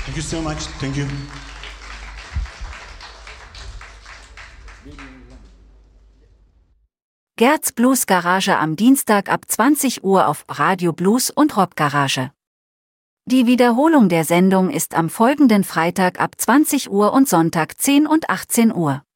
Thank you so much. Thank you. Gerds Blues Garage am Dienstag ab 20 Uhr auf Radio Blues und Rock Garage. Die Wiederholung der Sendung ist am folgenden Freitag ab 20 Uhr und Sonntag 10 und 18 Uhr.